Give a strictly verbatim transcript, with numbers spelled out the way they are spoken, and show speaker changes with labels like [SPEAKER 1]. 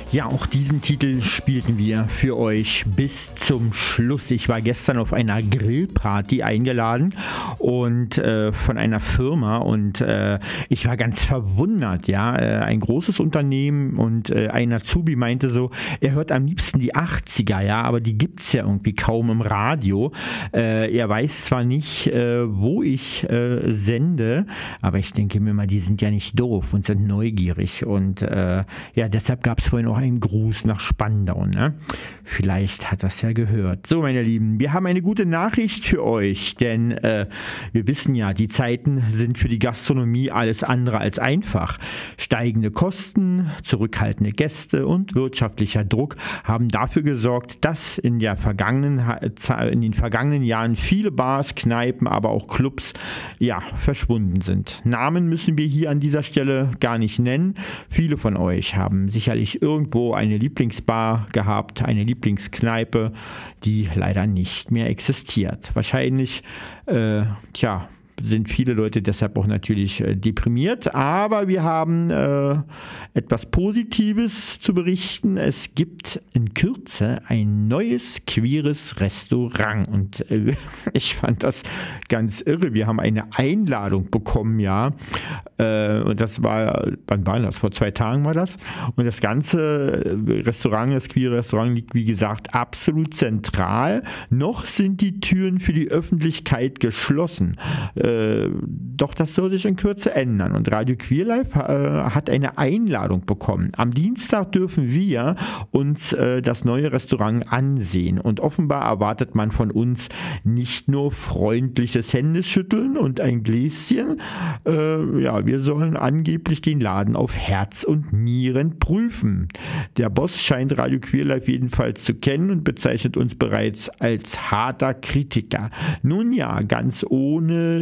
[SPEAKER 1] Ja, auch diesen Titel spielten wir für euch bis zum Schluss. Ich war gestern auf einer Grillparty eingeladen und äh, von einer Firma und äh, ich war ganz verwundert, ja, äh, ein großes Unternehmen und äh, ein Azubi meinte so, er hört am liebsten die achtziger, ja, aber die gibt's ja irgendwie kaum im Radio. Äh, er weiß zwar nicht, äh, wo ich äh, sende, aber ich denke mir mal, die sind ja nicht doof und sind neugierig und äh, ja, deshalb gab es vorhin auch einen Gruß nach Spandau, ne? Vielleicht hat das ja gehört. So, meine Lieben, wir haben eine gute Nachricht für euch, denn äh, wir wissen ja, die Zeiten sind für die Gastronomie alles andere als einfach. Steigende Kosten, zurückhaltende Gäste und wirtschaftlicher Druck haben dafür gesorgt, dass in, der vergangenen, in den vergangenen Jahren viele Bars, Kneipen, aber auch Clubs ja, verschwunden sind. Namen müssen wir hier an dieser Stelle gar nicht nennen. Viele von euch haben sicherlich irgendwo eine Lieblingsbar gehabt, eine Lieblingskneipe, die leider nicht mehr existiert. Wahrscheinlich, äh, tja, sind viele Leute deshalb auch natürlich äh, deprimiert, aber wir haben äh, etwas Positives zu berichten. Es gibt in Kürze ein neues queeres Restaurant und äh, ich fand das ganz irre. Wir haben eine Einladung bekommen, ja, äh, und das war, wann war das? Vor zwei Tagen war das und das ganze Restaurant, das queere Restaurant liegt wie gesagt absolut zentral. Noch sind die Türen für die Öffentlichkeit geschlossen. Äh, Doch das soll sich in Kürze ändern und Radio Queer Live äh, hat eine Einladung bekommen. Am Dienstag dürfen wir uns äh, das neue Restaurant ansehen und offenbar erwartet man von uns nicht nur freundliches Händeschütteln und ein Gläschen. Äh, ja, wir sollen angeblich den Laden auf Herz und Nieren prüfen. Der Boss scheint Radio Queer Live jedenfalls zu kennen und bezeichnet uns bereits als harter Kritiker. Nun ja, ganz ohne